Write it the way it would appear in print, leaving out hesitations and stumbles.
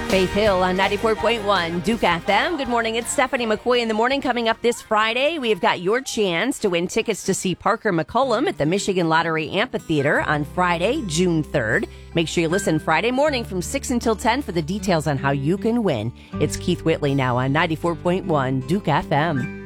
Faith Hill on 94.1 Duke FM. Good morning. It's Stephanie McCoy in the morning. Coming up this Friday, we have got your chance to win tickets to see Parker McCollum at the Michigan Lottery Amphitheater on Friday, June 3rd. Make sure you listen Friday morning from 6 until 10 for the details on how you can win. It's Keith Whitley now on 94.1 Duke FM.